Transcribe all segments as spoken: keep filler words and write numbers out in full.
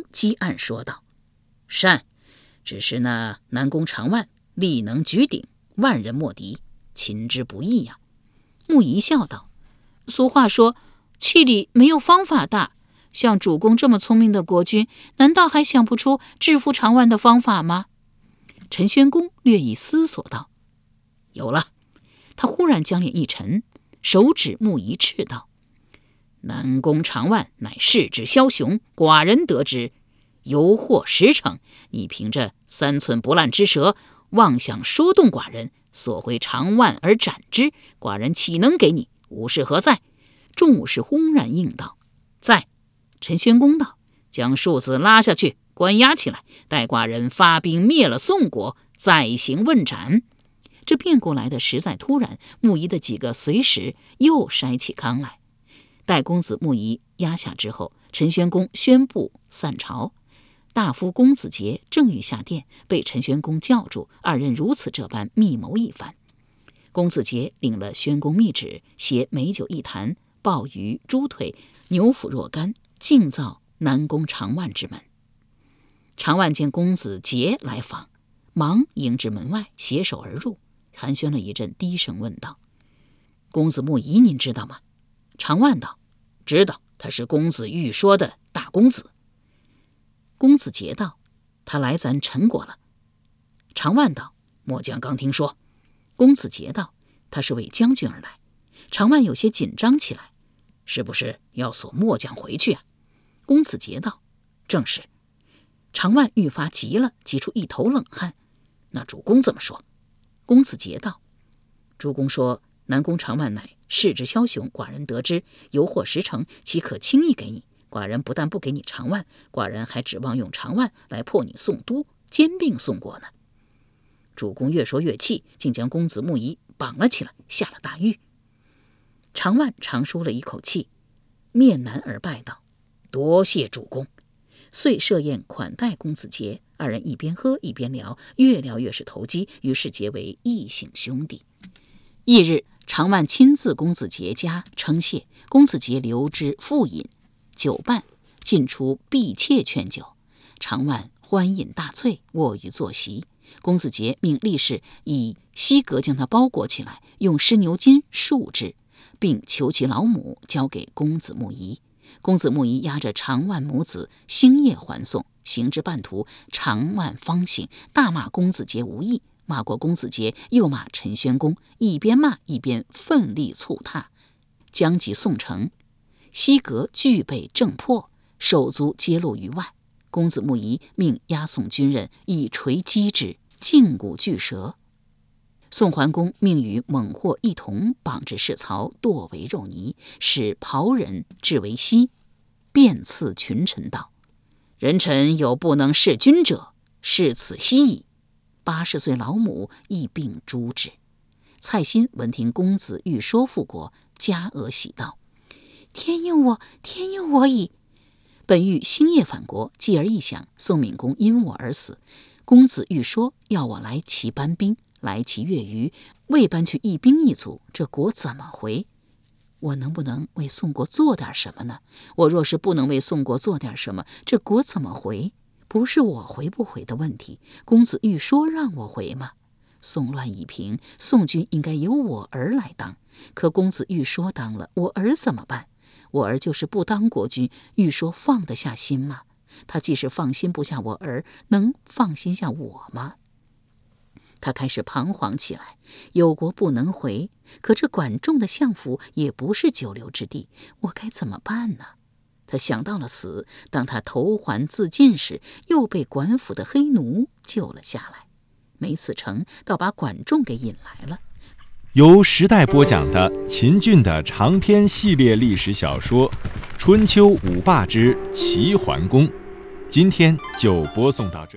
击案说道：善，只是那南宫长万力能举鼎，万人莫敌，擒之不易呀、啊。穆仪笑道：俗话说气力没有方法大，像主公这么聪明的国君，难道还想不出制服长万的方法吗？陈宣公略一思索道：有了。他忽然将脸一沉，手指穆仪斥道：南宫长万乃世之枭雄，寡人得知，犹获十成，你凭着三寸不烂之舌，妄想说动寡人，索回长万而斩之，寡人岂能给你？武士何在？众武士轰然应道：在。陈宣公道：将庶子拉下去，关押起来，待寡人发兵灭了宋国，再行问斩。这变过来的实在突然，穆仪的几个随使又筛起糠来。待公子穆仪压下之后，陈宣公宣布散朝。大夫公子杰正欲下殿，被陈宣公叫住，二人如此这般密谋一番。公子杰领了宣公密旨，携美酒一坛，鲍鱼、猪腿、牛腹若干，进造南宫长万之门。长万见公子杰来访，忙迎至门外，携手而入，寒暄了一阵，低声问道：公子穆仪您知道吗？长万道：知道，他是公子欲说的大公子。公子杰道：他来咱陈国了。长万道：末将刚听说。公子杰道：他是为将军而来。长万有些紧张起来：是不是要索末将回去啊？公子杰道：正是。长万愈发急了，急出一头冷汗：那主公怎么说？公子杰道：主公说南宫长万乃世之枭雄，寡人得知，犹获十成，岂可轻易给你？寡人不但不给你长万，寡人还指望用长万来破你宋都，兼并宋国呢。主公越说越气，竟将公子穆仪绑了起来，下了大狱。长万长舒了一口气，面南而拜道：多谢主公。遂设宴款待公子杰，二人一边喝一边聊，越聊越是投机，于是结为异姓兄弟。翌日，长万亲自公子杰家称谢，公子杰留之复饮，酒半进出婢妾劝酒，长万欢饮大醉，卧于坐席。公子杰命力士以锡革将他包裹起来，用湿牛筋束之，并求其老母交给公子穆仪。公子穆仪押着长万母子星夜还宋，行至半途，长万方醒，大骂公子杰无义。骂过公子杰，又骂陈宣公，一边骂一边奋力促踏。将及宋城，锡革俱被挣破，手足皆露于外。公子穆仪命押送军人以锤击之，胫骨俱折。宋桓公命与猛获一同绑至市曹，剁为肉泥，使袍人置为锡，便赐群臣道：人臣有不能弑君者，是此锡矣。八十岁老母亦并诛之。蔡新闻听公子欲说复国，加额喜道：天佑我，天佑我矣！本欲星夜返国，继而一想，宋闵公因我而死，公子欲说要我来齐班兵，来齐越余，未搬去一兵一卒，这国怎么回？我能不能为宋国做点什么呢？我若是不能为宋国做点什么，这国怎么回？不是我回不回的问题，公子欲说让我回吗？宋乱已平，宋军应该由我儿来当，可公子欲说当了，我儿怎么办？我儿就是不当国君，欲说放得下心吗？他即使放心不下我儿，能放心下我吗？他开始彷徨起来，有国不能回，可这管仲的相府也不是久留之地，我该怎么办呢？他想到了死，当他投环自尽时，又被管府的黑奴救了下来，没死成，倒把管仲给引来了。 由时代播讲的秦俊的长篇系列历史小说《春秋五霸之齐桓公》，今天就播送到这。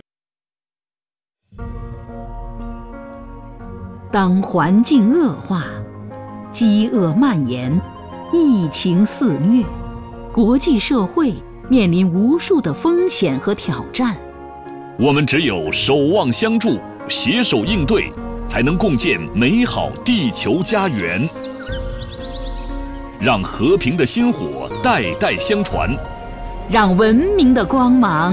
当环境恶化，饥饿蔓延，疫情肆虐，国际社会面临无数的风险和挑战。 我们只有守望相助，携手应对，才能共建美好地球家园，让和平的薪火代代相传， 让文明的光芒